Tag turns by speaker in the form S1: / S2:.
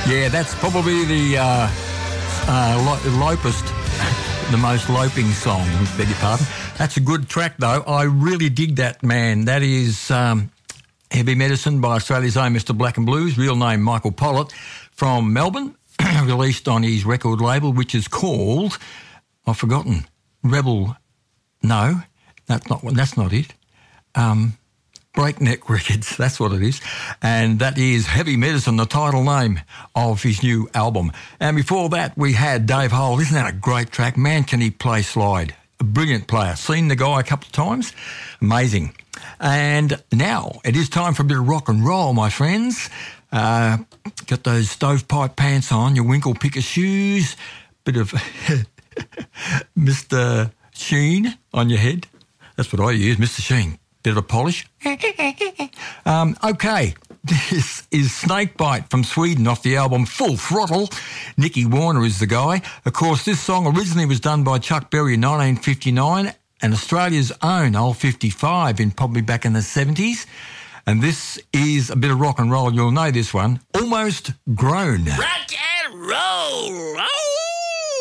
S1: Yeah, that's probably the lopest, the most loping song, beg your pardon. That's a good track, though. I really dig that, man. That is Heavy Medicine by Australia's own Mr. Black and Blues, real name Michael Pollitt, from Melbourne, released on his record label, which is called, I've forgotten, Rebel... No, that's not it. Breakneck Records, that's what it is. And that is Heavy Medicine, the title name of his new album. And before that, we had Dave Hole. Isn't that a great track? Man, can he play slide. A brilliant player. Seen the guy a couple of times. Amazing. And now it is time for a bit of rock and roll, my friends. Got those stovepipe pants on, your winkle picker shoes, bit of Mr. Sheen on your head. That's what I use, Mr. Sheen. Bit of a polish. Okay, this is Snakebite from Sweden off the album Full Throttle. Nicky Warner is the guy. Of course, this song originally was done by Chuck Berry in 1959 and Australia's own Old 55 in probably back in the 70s. And this is a bit of rock and roll. You'll know this one. Almost Grown.
S2: Rock and roll.